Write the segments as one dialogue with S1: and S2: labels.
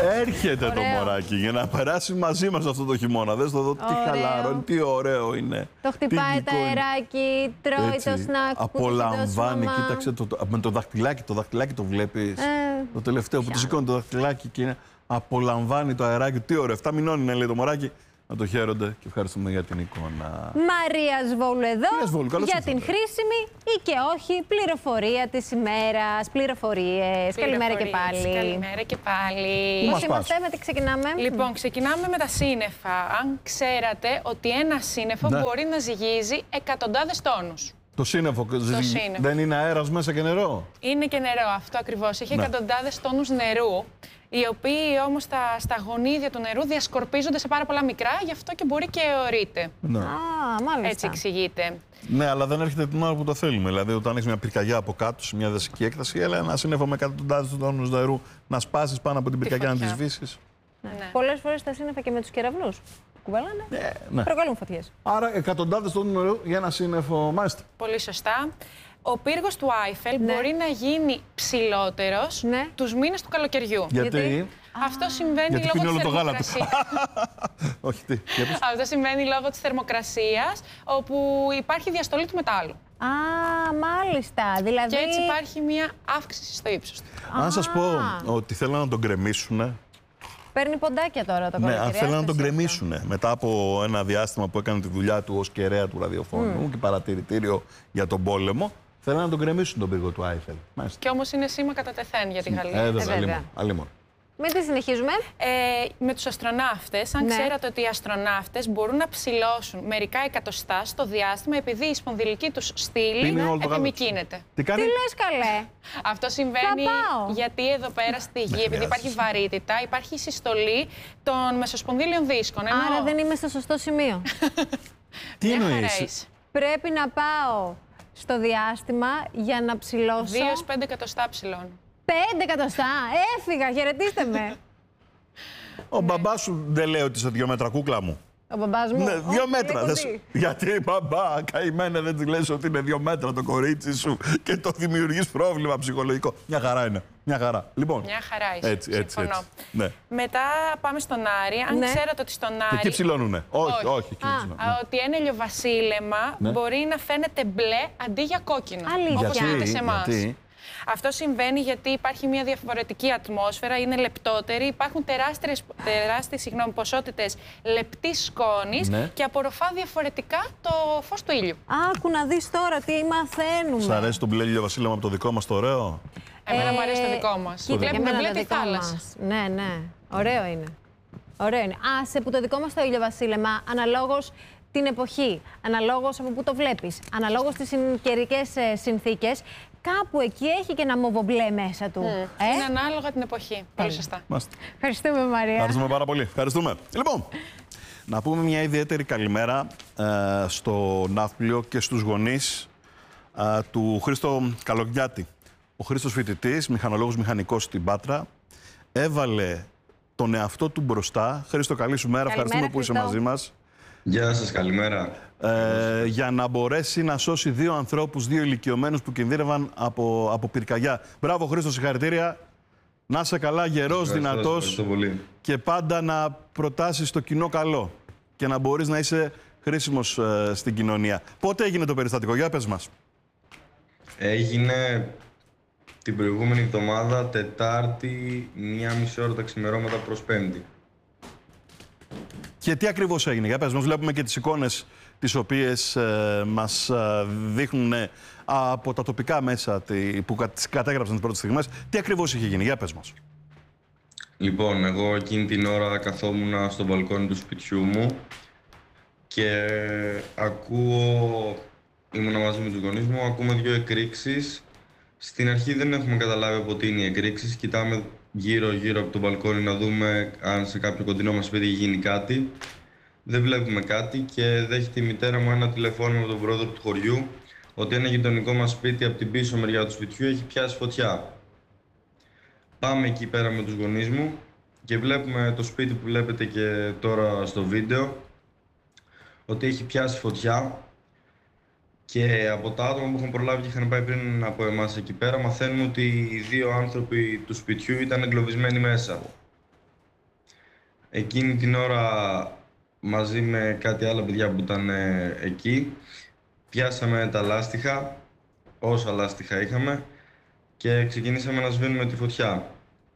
S1: Έρχεται το μωράκι για να περάσει μαζί μας αυτό το χειμώνα. Δες το εδώ, τι χαλαρό, τι ωραίο είναι.
S2: Το χτυπάει το αεράκι, τρώει το σνακ.
S1: Απολαμβάνει, κοίταξε με το δαχτυλάκι το βλέπεις. Το τελευταίο που του σηκώνει το δαχτυλάκι και είναι, απολαμβάνει το αεράκι. Τι ωραίο, 7 μηνών είναι, λέει το μωράκι. Να το χαίρονται και ευχαριστούμε για την εικόνα.
S2: Μαρία Σβόλου εδώ για την χρήσιμη ή και όχι πληροφορία της ημέρας. Πληροφορίες. Καλημέρα και πάλι.
S3: Καλημέρα και πάλι.
S2: Πώς είμαστε, με τι ξεκινάμε?
S3: Λοιπόν, ξεκινάμε με τα σύννεφα. Αν ξέρατε ότι ένα σύννεφο μπορεί να ζυγίζει εκατοντάδες τόνους.
S1: Το σύννεφο δεν είναι αέρας μέσα και νερό?
S3: Είναι και νερό, αυτό ακριβώς. Έχει εκατοντάδες τόνους νερού, οι οποίοι όμως στα γονίδια του νερού διασκορπίζονται σε πάρα πολλά μικρά, γι' αυτό και μπορεί και αιωρείται.
S2: Μάλιστα.
S3: Έτσι εξηγείται.
S1: Ναι, αλλά δεν έρχεται την ώρα που το θέλουμε. Δηλαδή, όταν έχει μια πυρκαγιά από κάτω σε μια δασική έκταση, έλα ένα σύννεφο με εκατοντάδες τόνους νερού να σπάσεις πάνω από την πυρκαγιά να τη σβήσεις.
S2: Ναι. Πολλές φορές τα σύννεφα και με τους κεραυνούς κουβαλάνε. Προκαλούν φωτιές.
S1: Άρα, εκατοντάδες τόνους νερού για ένα σύννεφο, μάλιστα.
S3: Πολύ σωστά. Ο πύργος του Άιφελ μπορεί να γίνει ψηλότερος τους μήνες του καλοκαιριού.
S1: Γιατί?
S3: Αυτό συμβαίνει λόγω της θερμοκρασίας.
S1: Όχι, τι.
S3: Αυτό συμβαίνει λόγω της θερμοκρασίας, όπου υπάρχει διαστολή του μετάλλου.
S2: Μάλιστα. Δηλαδή...
S3: Και έτσι υπάρχει μια αύξηση στο ύψος του.
S1: Αν σας πω ότι θέλουν να τον γκρεμίσουνε.
S2: Παίρνει ποντάκια τώρα το καλοκαίρι.
S1: Ναι, αν θέλουν να τον γκρεμίσουνε μετά από ένα διάστημα που έκανε τη δουλειά του ως κεραία του ραδιοφώνου και παρατηρητήριο για τον πόλεμο, θέλουν να τον γκρεμίσουν τον πύργο του Άιφελ.
S3: Και όμως είναι σήμα κατά τεθέν για τη Γαλλία.
S1: Βέβαια. Αλλήμον.
S2: Με τι συνεχίζουμε?
S3: Με τους αστροναύτες, αν ξέρατε ότι οι αστροναύτες μπορούν να ψηλώσουν μερικά εκατοστά στο διάστημα επειδή η σπονδυλική τους στήλη επιμικρύνεται.
S1: Τι κάνει?
S2: Τι λες, καλέ?
S3: Αυτό συμβαίνει γιατί εδώ πέρα στη Γη, επειδή υπάρχει βαρύτητα, υπάρχει συστολή των μεσοσπονδύλιων δίσκων.
S2: Άρα δεν είμαι στο σωστό σημείο.
S1: Τι εννοείς?
S2: Πρέπει να πάω στο διάστημα για να ψηλώσω.
S3: 2-5 εκατοστά ψηλών.
S2: 5 εκατοστά! Έφυγα, χαιρετίστε με.
S1: Ο μπαμπάς σου δεν λέει ότι είσαι 2 μέτρα, κούκλα μου.
S2: Ο μπαμπάς μου.
S1: Ναι, 2 μέτρα. Γιατί μπαμπά, καημένα, δεν της λες ότι είναι 2 μέτρα το κορίτσι σου και το δημιουργείς πρόβλημα ψυχολογικό. Μια χαρά είναι. Μια χαρά. Λοιπόν,
S3: μια χαρά είσαι. Έτσι.
S1: Ναι.
S3: Μετά πάμε στον Άρη. Αν ξέρατε ότι στον Άρη.
S1: Και εκεί ψηλώνουνε. Όχι.
S3: Ότι ένα ηλιοβασίλεμα μπορεί να φαίνεται μπλε αντί για κόκκινο. Όπως φαίνεται σε εμάς. Αυτό συμβαίνει γιατί υπάρχει μια διαφορετική ατμόσφαιρα, είναι λεπτότερη, υπάρχουν τεράστιες ποσότητες λεπτής σκόνης και απορροφά διαφορετικά το φως του ήλιου.
S2: Άκου να δεις τώρα τι μαθαίνουμε.
S1: Σ' αρέσει το μπλε ηλιοβασίλεμα από το δικό μας το ωραίο?
S3: Εμένα μου αρέσει το δικό μας. Βλέπουμε μπλε τη θάλασσα.
S2: Ναι. Ωραίο είναι. Άσε που το δικό μας το ηλιοβασίλεμα αναλόγως την εποχή, αναλόγως από πού το βλέπεις, αναλόγως τις καιρικές συνθήκες, κάπου εκεί έχει και ένα μοβομπλέ μέσα του.
S3: Είναι ανάλογα την εποχή. Πολύ σωστά.
S2: Ευχαριστούμε, Μαρία.
S1: Ευχαριστούμε πάρα πολύ. Ευχαριστούμε. Λοιπόν, να πούμε μια ιδιαίτερη καλημέρα στο Ναύπλιο και στους γονείς του Χρήστο Καλογιάτη. Ο Χρήστος φοιτητής, μηχανολόγος μηχανικός στην Πάτρα, έβαλε τον εαυτό του μπροστά. Χρήστο, καλή σου μέρα. Ευχαριστούμε που είσαι μαζί μας.
S4: Γεια σας, καλημέρα.
S1: Για να μπορέσει να σώσει 2 ανθρώπους, 2 ηλικιωμένους που κινδύνευαν από πυρκαγιά. Μπράβο, Χρήστο, συγχαρητήρια. Να είσαι καλά, γερός, δυνατός και πάντα να προτάσεις το κοινό καλό και να μπορείς να είσαι χρήσιμος στην κοινωνία. Πότε έγινε το περιστατικό, για πες μας.
S4: Έγινε την προηγούμενη εβδομάδα, Τετάρτη, 1,5 ώρα τα ξημερώματα προς Πέμπτη.
S1: Και τι ακριβώς έγινε, για πες μας, βλέπουμε και τις εικόνες τις οποίες μας δείχνουν από τα τοπικά μέσα που τις κατέγραψαν τις πρώτες στιγμές. Τι ακριβώς είχε γίνει, για πες μας.
S4: Λοιπόν, εγώ εκείνη την ώρα καθόμουν στο μπαλκόνι του σπιτιού μου και ήμουνα μαζί με τους γονείς μου, ακούμε 2 εκρήξεις. Στην αρχή δεν έχουμε καταλάβει από τι είναι οι εκρήξεις, κοιτάμε γύρω από το μπαλκόνι να δούμε αν σε κάποιο κοντινό μας σπίτι έχει γίνει κάτι. Δεν βλέπουμε κάτι και δέχεται η μητέρα μου ένα τηλεφώνημα από τον πρόεδρο του χωριού ότι ένα γειτονικό μας σπίτι από την πίσω μεριά του σπιτιού έχει πιάσει φωτιά. Πάμε εκεί πέρα με τους γονείς μου και βλέπουμε το σπίτι που βλέπετε και τώρα στο βίντεο ότι έχει πιάσει φωτιά και από τα άτομα που είχαν προλάβει και είχαν πάει πριν από εμάς εκεί πέρα μαθαίνουμε ότι οι 2 άνθρωποι του σπιτιού ήταν εγκλωβισμένοι μέσα. Εκείνη την ώρα, μαζί με κάτι άλλα παιδιά που ήταν εκεί, πιάσαμε τα λάστιχα, όσα λάστιχα είχαμε, και ξεκινήσαμε να σβήνουμε τη φωτιά.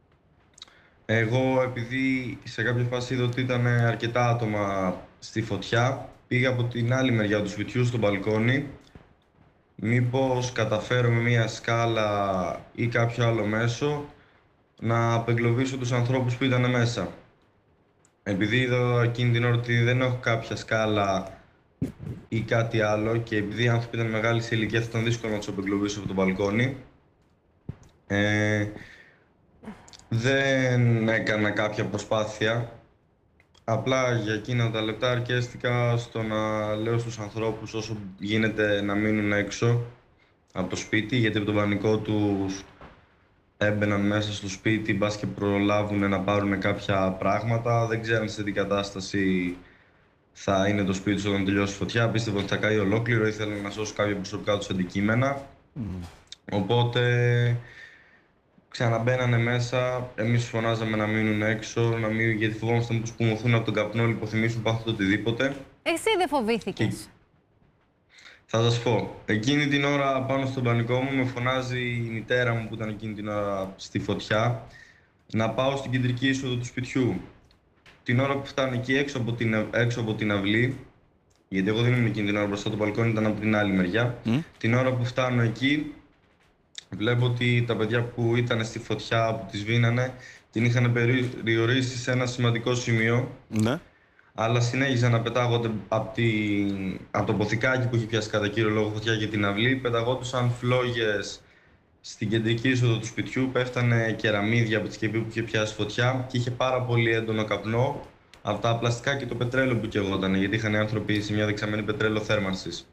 S4: Εγώ, επειδή σε κάποια φάση είδα ότι ήταν αρκετά άτομα στη φωτιά, πήγα από την άλλη μεριά του σπιτιού, στο μπαλκόνι, μήπως καταφέρω με μια σκάλα ή κάποιο άλλο μέσο να απεγκλωβίσω τους ανθρώπους που ήταν μέσα. Επειδή είδα εκείνη την ώρα ότι δεν έχω κάποια σκάλα ή κάτι άλλο και επειδή οι άνθρωποι ήταν μεγάλοι σε ηλικία, θα ήταν δύσκολο να τους απεγκλωβίσω από το μπαλκόνι, δεν έκανα κάποια προσπάθεια. Απλά για εκείνα τα λεπτά αρκέστηκα στο να λέω στους ανθρώπους όσο γίνεται να μείνουν έξω από το σπίτι, γιατί από τον πανικό τους έμπαιναν μέσα στο σπίτι, μπας και προλάβουν να πάρουν κάποια πράγματα. Δεν ξέραν σε τι κατάσταση θα είναι το σπίτι τους όταν τελειώσει η φωτιά. Πίστευα ότι θα καεί ολόκληρο, ήθελαν να σώσουν κάποια προσωπικά τους αντικείμενα. Οπότε ξαναμπαίνανε μέσα, εμείς φωνάζαμε να μείνουν έξω, γιατί φοβόμασταν να τους πουμωθούν από τον καπνό, λιποθυμήσουν, πάθουν το οτιδήποτε.
S2: Εσύ δεν φοβήθηκες?
S4: Θα σας πω. Εκείνη την ώρα πάνω στον πανικό μου με φωνάζει η μητέρα μου που ήταν εκείνη την ώρα στη φωτιά να πάω στην κεντρική είσοδο του σπιτιού. Την ώρα που φτάνω εκεί έξω από την αυλή, γιατί εγώ δεν ήμουν εκείνη την ώρα μπροστά, το μπαλκόνι ήταν από την άλλη μεριά. Την ώρα που φτάνω εκεί, βλέπω ότι τα παιδιά που ήταν στη φωτιά, που τη σβήνανε, την είχαν περιορίσει σε ένα σημαντικό σημείο. Ναι. Αλλά συνέχιζαν να πετάγονται από το ποθηκάκι που είχε πιάσει κατά κύριο λόγο φωτιά για την αυλή. Πεταγόντουσαν φλόγες στην κεντρική είσοδο του σπιτιού, πέφτανε κεραμίδια από τη σκεπή που είχε πιάσει φωτιά και είχε πάρα πολύ έντονο καπνό από τα πλαστικά και το πετρέλαιο που καιγόταν, γιατί είχαν άνθρωποι σε μια δεξαμενή πετρέλαιο θέρμανσης.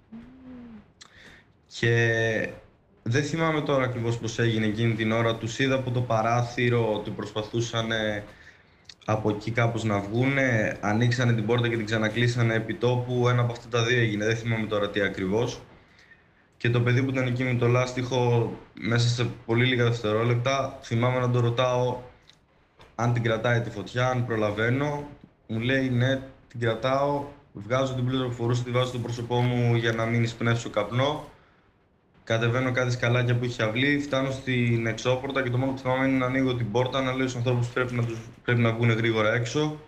S4: Και δεν θυμάμαι τώρα ακριβώς πώς έγινε εκείνη την ώρα. Τους είδα από το παράθυρο ότι προσπαθούσαν από εκεί κάπως να βγούνε. Ανοίξανε την πόρτα και την ξανακλείσανε επί τόπου. Ένα από αυτά τα δύο έγινε, δεν θυμάμαι τώρα τι ακριβώς. Και το παιδί που ήταν εκεί με το λάστιχο, μέσα σε πολύ λίγα δευτερόλεπτα, θυμάμαι να το ρωτάω αν την κρατάει τη φωτιά, αν προλαβαίνω. Μου λέει ναι, την κρατάω. Βγάζω την μπλούζα που φορούσα, τη βάζω στο πρόσωπό μου για να μην εισπνεύσει ο καπνό. Κατεβαίνω κάτι σκαλάκια που είχε αυλή, φτάνω στην εξώπορτα και το μόνο που θυμάμαι είναι να ανοίγω την πόρτα, να λέω στους ανθρώπους πρέπει να βγουν γρήγορα έξω.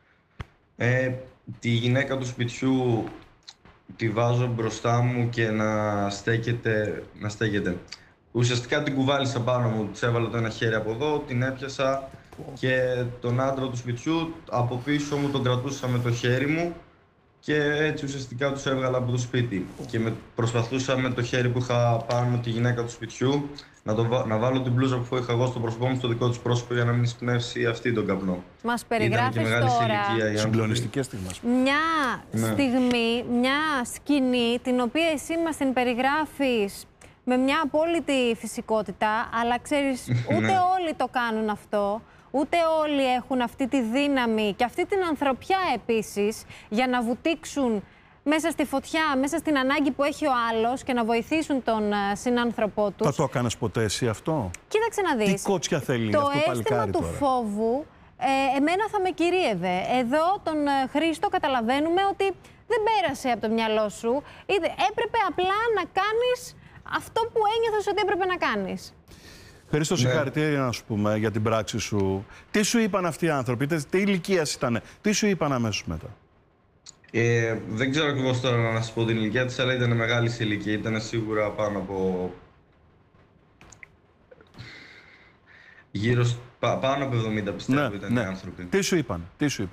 S4: Τη γυναίκα του σπιτιού τη βάζω μπροστά μου και να στέκεται. Ουσιαστικά την κουβάλισα πάνω μου, της έβαλα το ένα χέρι από εδώ, την έπιασα και τον άντρα του σπιτιού από πίσω μου τον κρατούσα με το χέρι μου. Και έτσι ουσιαστικά τους έβγαλα από το σπίτι. Και προσπαθούσα με το χέρι που είχα πάνω με τη γυναίκα του σπιτιού να βάλω την μπλούζα που είχα εγώ στο πρόσωπό μου στο δικό της πρόσωπο για να μην εισπνεύσει αυτή τον καπνό.
S2: Μας περιγράφεις τώρα
S1: συγκλονιστικές στιγμές.
S2: Μια στιγμή, μια σκηνή την οποία εσύ μας την περιγράφεις με μια απόλυτη φυσικότητα, αλλά ξέρεις ούτε όλοι το κάνουν αυτό. Ούτε όλοι έχουν αυτή τη δύναμη και αυτή την ανθρωπιά επίσης για να βουτήξουν μέσα στη φωτιά, μέσα στην ανάγκη που έχει ο άλλος και να βοηθήσουν τον συνάνθρωπό τους.
S1: Θα το έκανες ποτέ εσύ αυτό?
S2: Κοίταξε να δεις.
S1: Τι κότσια θέλει
S2: το
S1: αυτό το παλικάρι
S2: αίσθημα του
S1: τώρα?
S2: φόβου εμένα θα με κυρίευε. Εδώ τον Χρήστο καταλαβαίνουμε ότι δεν πέρασε από το μυαλό σου. Έπρεπε απλά να κάνεις αυτό που ένιωθες ότι έπρεπε να κάνεις.
S1: Χρήστο, συγχαρητήρια να σου πούμε για την πράξη σου. Τι σου είπαν αυτοί οι άνθρωποι, τι ηλικία ήταν, τι σου είπαν αμέσως μετά?
S4: Δεν ξέρω ακριβώς τώρα να σας πω την ηλικία της, αλλά ήταν μεγάλη σε ηλικία. Ήταν σίγουρα πάνω από πάνω από 70 πιστεύω ήταν οι άνθρωποι.
S1: Τι σου είπαν?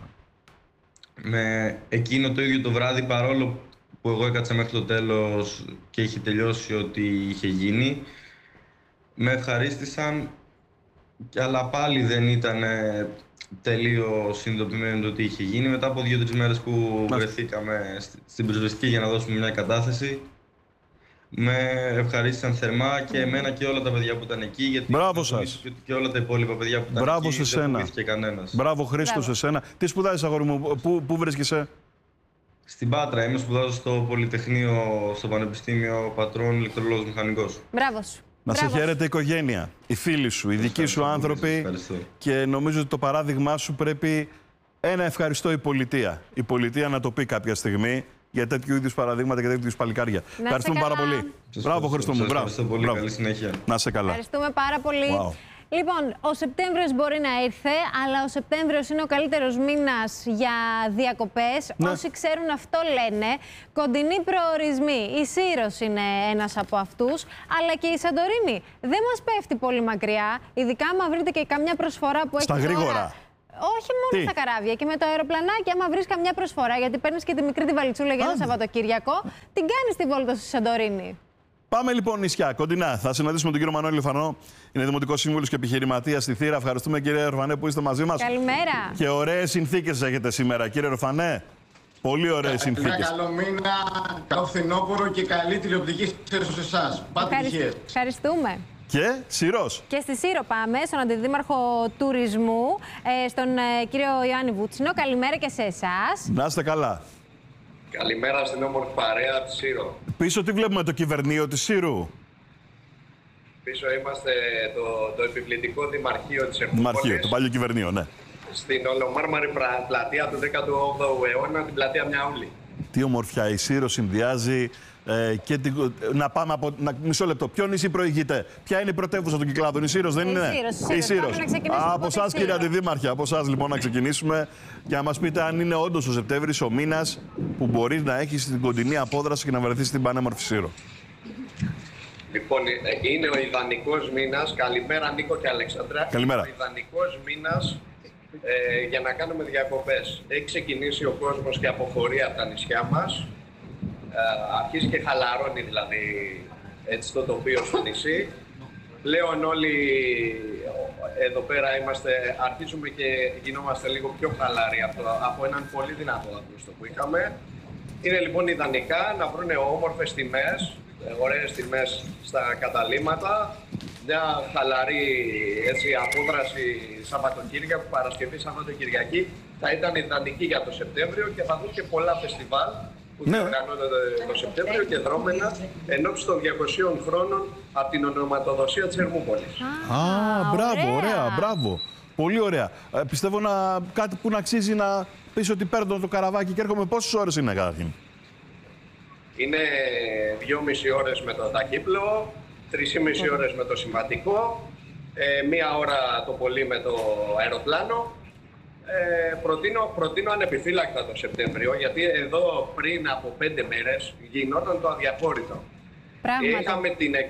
S4: Με εκείνο το ίδιο το βράδυ, παρόλο που εγώ έκατσα μέχρι το τέλος και είχε τελειώσει ό,τι είχε γίνει, με ευχαρίστησαν, αλλά πάλι δεν ήταν τελείως συνειδητοποιημένο το τι είχε γίνει. Μετά από 2-3 μέρες που βρεθήκαμε στην πυροσβεστική για να δώσουμε μια κατάθεση, με ευχαρίστησαν θερμά και εμένα και όλα τα παιδιά που ήταν εκεί. Γιατί
S1: μπράβο σας.
S4: Και όλα τα υπόλοιπα παιδιά που ήταν εκεί, δεν βοηθήθηκε κανένας.
S1: Μπράβο Χρήστο σε σένα. Τι σπουδάζεις, αγόρι μου, πού βρίσκεσαι?
S4: Στην Πάτρα, είμαι, σπουδάζω στο Πολυτεχνείο, στο Πανεπιστήμιο Πατρών, ηλεκτρολόγος μηχανικός.
S2: Μπράβο σου.
S1: Να σε χαίρεται η οικογένεια, οι φίλοι σου, οι δικοί σου άνθρωποι. Και νομίζω ότι το παράδειγμά σου πρέπει ένα ευχαριστώ η πολιτεία. Η πολιτεία να το πει κάποια στιγμή για τέτοιου είδους παραδείγματα και τέτοιου είδους παλικάρια. Ευχαριστούμε πάρα πολύ. Μπράβο, Χριστό μου.
S4: Ευχαριστώ πολύ. Καλή συνέχεια.
S1: Να είσαι καλά.
S2: Ευχαριστούμε πάρα πολύ.
S1: Wow.
S2: Λοιπόν, ο Σεπτέμβριος μπορεί να ήρθε, αλλά ο Σεπτέμβριος είναι ο καλύτερος μήνας για διακοπές.
S1: Ναι.
S2: Όσοι ξέρουν αυτό λένε. Κοντινοί προορισμοί. Η Σύρος είναι ένας από αυτούς, αλλά και η Σαντορίνη. Δεν μας πέφτει πολύ μακριά, ειδικά άμα βρείτε και καμιά προσφορά που έχει
S1: στα γρήγορα.
S2: Τώρα. Όχι μόνο στα καράβια, και με το αεροπλανάκι, άμα βρεις καμιά προσφορά, γιατί παίρνεις και τη μικρή τη βαλιτσούλα για ένα Σαββατοκύριακο, την κάνεις τη βόλτα στη Σαντορίνη.
S1: Πάμε λοιπόν νησιά, κοντινά. Θα συναντήσουμε τον κύριο Μανώλη Ορφανό. Είναι δημοτικός σύμβουλος και επιχειρηματίας στη Θήρα. Ευχαριστούμε, κύριε Ορφανέ, που είστε μαζί μας.
S2: Καλημέρα.
S1: Και ωραίες συνθήκες έχετε σήμερα, κύριε Ορφανέ. Πολύ ωραίες συνθήκες.
S5: Καλό μήνα, καλό φθινόπωρο και καλή τηλεοπτική σε εσάς. Πάτε τυχαία.
S2: Ευχαριστούμε.
S1: Και Σύρος.
S2: Και στη Σύρο πάμε, στον Αντιδήμαρχο Τουρισμού, στον κύριο Ιωάννη Βούτσινο. Καλημέρα και σε εσάς.
S1: Να είστε καλά.
S6: Καλημέρα στην όμορφη παρέα της Σύρο.
S1: Πίσω τι βλέπουμε, το κυβερνείο της Σύρου.
S6: Πίσω είμαστε το επιβλητικό δημαρχείο της Ερχούπολης.
S1: Δημαρχείο, το παλιό κυβερνείο, ναι.
S6: Στην ολομάρμαρη πλατεία του 18ου αιώνα, την πλατεία Μιαούλη.
S1: Τι ομορφιά, η Σύρο συνδυάζει και να πάμε από. Μισό λεπτό. Ποιο νησί προηγείται, ποια είναι η πρωτεύουσα των Κυκλάδων, η Σύρος δεν είναι?
S2: Η Σύρος.
S1: Από εσάς, κύριε Αντιδήμαρχε, από εσάς λοιπόν να ξεκινήσουμε και να μας πείτε αν είναι όντως ο Σεπτέμβρης ο μήνας που μπορεί να έχει την κοντινή απόδραση και να βρεθεί στην πανέμορφη Σύρο.
S6: Λοιπόν, είναι ο ιδανικός μήνας. Καλημέρα, Νίκο και Αλεξάνδρα.
S1: Καλημέρα.
S6: Είναι ο ιδανικός μήνας για να κάνουμε διακοπές. Έχει ξεκινήσει ο κόσμος και αποχωρεί από τα νησιά μας. Αρχίζει και χαλαρώνει δηλαδή έτσι το τοπίο στο νησί. Πλέον όλοι εδώ πέρα αρχίζουμε και γινόμαστε λίγο πιο χαλαροί από έναν πολύ δυνατό Αύγουστο που είχαμε. Είναι λοιπόν ιδανικά να βρουν όμορφες τιμές, ωραίες τιμές στα καταλύματα, μια χαλαρή απόδραση Σαββατοκύριακο, Παρασκευή, Σαββατοκυριακή θα ήταν ιδανική για το Σεπτέμβριο και θα δουν και πολλά φεστιβάλ που διοργανώνονται το Σεπτέμβριο και δρόμενα ενόψει των 200 χρόνων από την ονοματοδοσία της Ερμούπολης.
S1: Μπράβο, ωραία, μπράβο. Πολύ ωραία. Πιστεύω κάτι που να αξίζει να πεις ότι παίρνω το καραβάκι και έρχομαι. Πόσες ώρες είναι καταρχήν?
S6: Είναι 2,5 ώρες με το ταχύπλοο, 3,5 ώρες με το σημαντικό, 1 ώρα το πολύ με το αεροπλάνο. Προτείνω ανεπιφύλακτα το Σεπτέμβριο, γιατί εδώ πριν από 5 μέρες γινόταν το αδιαφόρητο. Είχαμε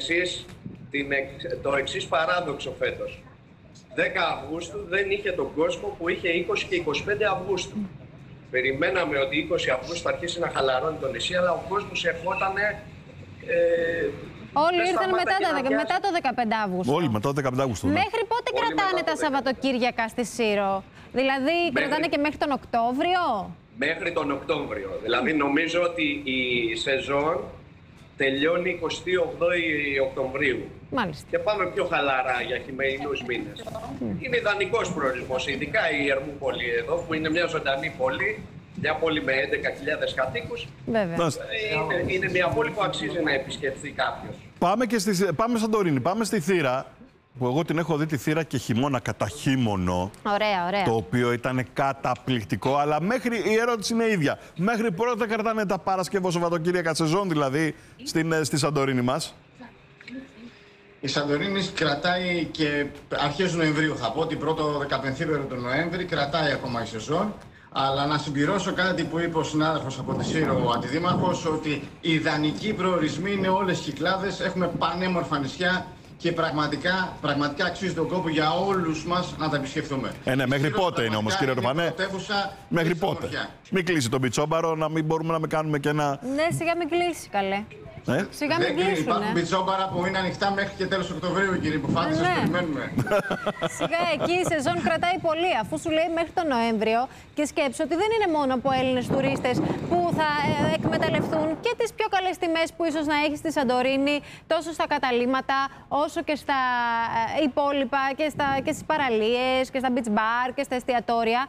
S6: το εξής παράδοξο φέτος. 10 Αυγούστου δεν είχε τον κόσμο που είχε 20 και 25 Αυγούστου. Περιμέναμε ότι 20 Αυγούστου θα αρχίσει να χαλαρώνει το νησί, αλλά ο κόσμος ερχότανε...
S2: Όλοι ήρθαν μετά το 15 Αύγουστο.
S1: Όλοι μετά το 15 Αύγουστο. Ναι.
S2: Μέχρι πότε κρατάνε τα Σαββατοκύριακα στη Σύρο? Δηλαδή κρατάνε και μέχρι τον Οκτώβριο?
S6: Μέχρι τον Οκτώβριο. Δηλαδή νομίζω ότι η σεζόν τελειώνει 28 Οκτωβρίου.
S2: Μάλιστα.
S6: Και πάμε πιο χαλαρά για χειμερινούς μήνες. Είναι ιδανικός προορισμός, ειδικά η Ερμούπολη εδώ, που είναι μια ζωντανή πόλη, μια πόλη με 11.000 κατοίκους.
S2: Βέβαια.
S6: Είναι μια πόλη που αξίζει να επισκεφθεί κάποιος.
S1: Πάμε Σαντορίνη, πάμε στη Θήρα, που εγώ την έχω δει τη Θήρα και χειμώνα κατά χειμωνό.
S2: Ωραία, ωραία.
S1: Το οποίο ήταν καταπληκτικό, αλλά η ερώτηση είναι ίδια. Μέχρι πότε κρατάνε τα Παρασκευό Σαββατοκύριακα σεζόν, δηλαδή στη Σαντορίνη μας?
S5: Η Σαντορίνη κρατάει και αρχές Νοεμβρίου, θα πω, την πρώτο 15η του Νοέμβρη, κρατάει ακόμα η σεζόν. Αλλά να συμπληρώσω κάτι που είπε ο συνάδελφος από τη Σύρο, ο Αντιδήμαρχος, ότι οι ιδανικοί προορισμοί είναι όλες οι Κυκλάδες, έχουμε πανέμορφα νησιά και πραγματικά αξίζει τον κόπο για όλους μας να τα επισκεφθούμε.
S1: Ναι, μέχρι πότε είναι όμως, κύριε Ορφανέ? Μέχρι πότε? Μην κλείσει τον πιτσόμπαρο, να μην μπορούμε να κάνουμε και ένα...
S2: Ναι, σιγά μην κλείσει, καλέ. Σιγά μην κλείσουνε.
S5: Υπάρχουν πιτσόμπαρα που είναι ανοιχτά μέχρι και τέλος Οκτωβρίου, κύριε Μπουφάτη, σας περιμένουμε.
S2: Σιγά, εκεί η σεζόν κρατάει πολύ, αφού σου λέει μέχρι τον Νοέμβριο, και σκέψου ότι δεν είναι μόνο από Έλληνες τουρίστες που θα εκμεταλλευτούν και τις πιο καλές τιμές που ίσως να έχει στη Σαντορίνη, τόσο στα καταλύματα, όσο και στα υπόλοιπα και στις παραλίες και στα beach bar και στα εστιατόρια.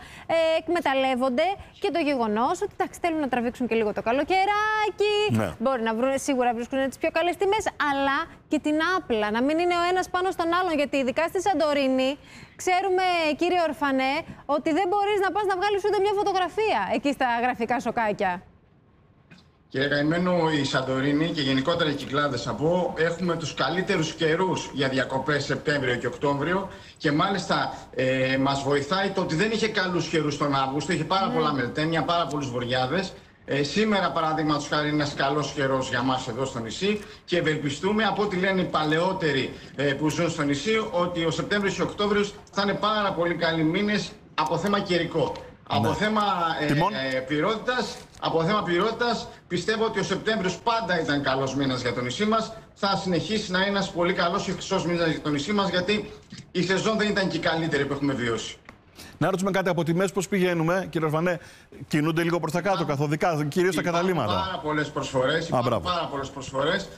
S2: Εκμεταλλεύονται και το γεγονός ότι θέλουν να τραβήξουν και λίγο το καλοκαιράκι. Μπορεί να βρουν σίγουρα σίγουρα βρίσκουν τις πιο καλές τιμές, αλλά και την άπλα, να μην είναι ο ένας πάνω στον άλλον. Γιατί ειδικά στη Σαντορίνη, ξέρουμε, κύριε Ορφανέ, ότι δεν μπορείς να πας να βγάλεις ούτε μια φωτογραφία εκεί στα γραφικά σοκάκια.
S5: Κύριε Καημένο, η Σαντορίνη και γενικότερα οι Κυκλάδες έχουμε τους καλύτερους καιρούς για διακοπές Σεπτέμβριο και Οκτώβριο και μάλιστα μας βοηθάει το ότι δεν είχε καλούς καιρούς τον Αύγουστο, είχε πάρα πολλά μελτέμια, πάρα πολλούς βοριάδες. Σήμερα, παραδείγματος χάρη, είναι ένας καλός καιρός για μας εδώ στο νησί και ευελπιστούμε, από ό,τι λένε οι παλαιότεροι που ζουν στο νησί, ότι ο Σεπτέμβριος και ο Οκτώβριος θα είναι πάρα πολύ καλοί μήνες από θέμα καιρικό. Από θέμα πυρότητας, πιστεύω ότι ο Σεπτέμβριος πάντα ήταν καλός μήνας για το νησί μας. Θα συνεχίσει να είναι ένας πολύ καλός και χρυσός μήνας για το νησί μας, γιατί η σεζόν δεν ήταν και η καλύτερη που έχουμε βιώσει.
S1: Να ρωτήσουμε κάτι από τιμές, πώς πηγαίνουμε, κύριε Ορφανέ, κινούνται λίγο προς τα κάτω, καθοδικά, κυρίως τα καταλήμματα.
S5: Υπάρχουν πάρα πολλές προσφορές.